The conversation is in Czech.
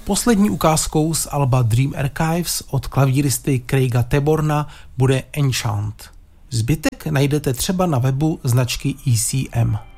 Poslední ukázkou z alba Dream Archives od klavíristy Craiga Taborna bude Enchant. Zbytek najdete třeba na webu značky ECM.